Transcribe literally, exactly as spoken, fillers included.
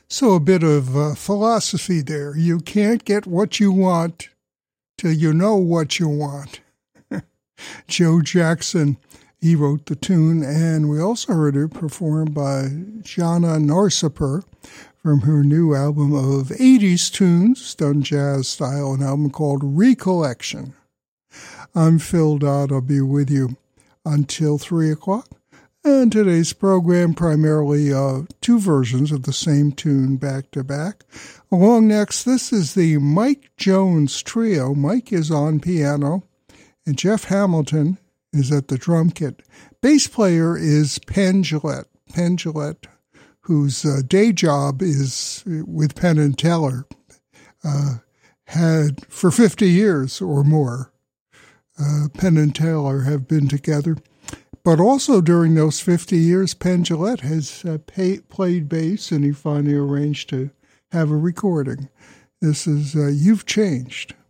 So a bit of uh, philosophy there. You can't get what you want till you know what you want. Joe Jackson, he wrote the tune, and we also heard it performed by Jana Narsaper from her new album of eighties tunes, done jazz style, an album called Recollection. I'm Phil Dodd. I'll be with you until three o'clock. And today's program, primarily uh, two versions of the same tune back-to-back. Along next, this is the Mike Jones Trio. Mike is on piano, and Jeff Hamilton is at the drum kit. Bass player is Penn Jillette. Penn Jillette, whose uh, day job is with Penn and Teller, uh, had for fifty years or more. Uh, Penn and Teller have been together. But also during those fifty years, Penn Jillette has uh, pay, played bass, and he finally arranged to have a recording. This is uh, You've Changed.